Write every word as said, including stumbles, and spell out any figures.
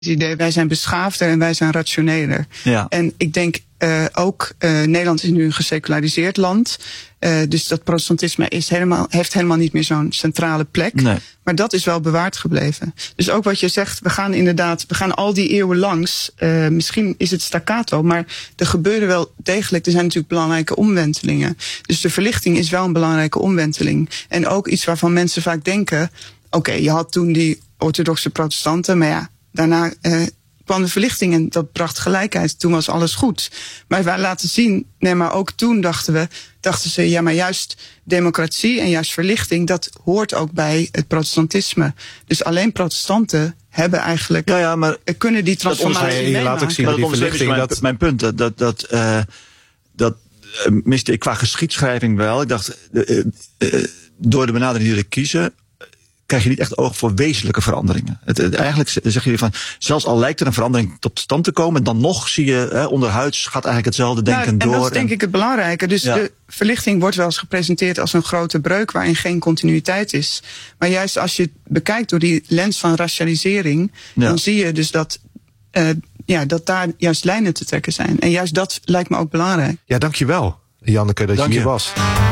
idee, wij zijn beschaafder en wij zijn rationeler. Ja. En ik denk uh, ook, uh, Nederland is nu een geseculariseerd land. Uh, dus dat protestantisme is helemaal, heeft helemaal niet meer zo'n centrale plek. Nee. Maar dat is wel bewaard gebleven. Dus ook wat je zegt, we gaan inderdaad, we gaan al die eeuwen langs. Uh, misschien is het staccato, maar er gebeuren wel degelijk, er zijn natuurlijk belangrijke omwentelingen. Dus de verlichting is wel een belangrijke omwenteling. En ook iets waarvan mensen vaak denken, oké, okay, je had toen die orthodoxe protestanten, maar ja, daarna uh, kwam de verlichting en dat bracht gelijkheid. Toen was alles goed. Maar wij laten zien, nee, maar ook toen dachten we, dachten ze, ja, maar juist democratie en juist verlichting, dat hoort ook bij het protestantisme. Dus alleen protestanten hebben eigenlijk, ja, ja, maar kunnen die transformatie je laat ook zien dat die verlichting, mijn, dat... mijn punt, dat, dat, dat, uh, dat uh, miste ik qua geschiedschrijving wel. Ik dacht, uh, uh, uh, door de benadering die jullie kiezen, krijg je niet echt oog voor wezenlijke veranderingen. Het, het, eigenlijk zeg je van, zelfs al lijkt er een verandering tot stand te komen, dan nog zie je, hè, onderhuids gaat eigenlijk hetzelfde denken nou, en door. En dat is denk en... ik het belangrijke. Dus ja. De verlichting wordt wel eens gepresenteerd als een grote breuk waarin geen continuïteit is. Maar juist als je het bekijkt door die lens van rationalisering, ja. dan zie je dus dat, uh, ja, dat daar juist lijnen te trekken zijn. En juist dat lijkt me ook belangrijk. Ja, dankjewel, Janneke, dat Dank je hier je. was.